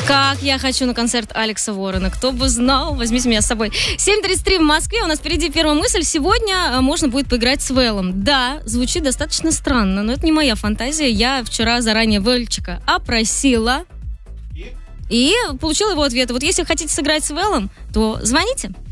Как я хочу на концерт Алекса Ворона. Кто бы знал, возьмите меня с собой. 7:33 в Москве. У нас впереди первая мысль. Сегодня можно будет поиграть с Вэлом. Да, звучит достаточно странно, но это не моя фантазия. Я вчера заранее Вэльчика опросила и получила его ответ. Вот если хотите сыграть с Вэлом, то звоните.